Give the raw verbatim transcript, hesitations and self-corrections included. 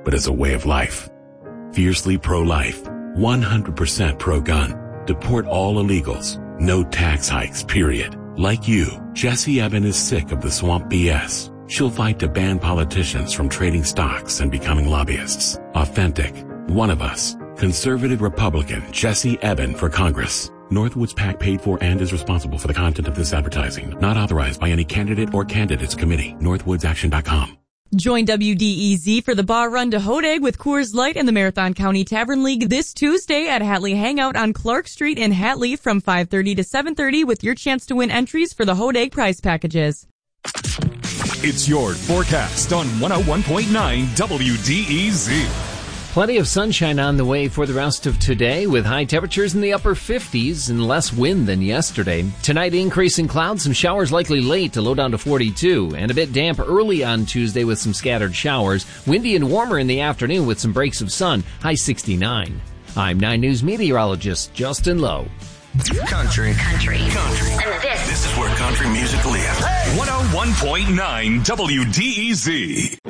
but as a way of life. Fiercely pro-life, one hundred percent pro-gun. Deport all illegals. No tax hikes, period. Like you, Jessie Eben is sick of the swamp B S. She'll fight to ban politicians from trading stocks and becoming lobbyists. Authentic. One of us. Conservative Republican Jessie Eben for Congress. Northwoods PAC paid for and is responsible for the content of this advertising. Not authorized by any candidate or candidates committee. northwoods action dot com. Join W D E Z for the bar run to Hodag with Coors Light and the Marathon County Tavern League this Tuesday at Hatley Hangout on Clark Street in Hatley from five thirty to seven thirty with your chance to win entries for the Hodag prize packages. It's your forecast on one oh one point nine W D E Z. Plenty of sunshine on the way for the rest of today with high temperatures in the upper fifties and less wind than yesterday. Tonight, increasing clouds, some showers likely late to low down to forty-two, and a bit damp early on Tuesday with some scattered showers. Windy and warmer in the afternoon with some breaks of sun, high sixty-nine. I'm nine News meteorologist Justin Lowe. Country. Country. Country. And this. This is where country music lives. one oh one point nine W D E Z.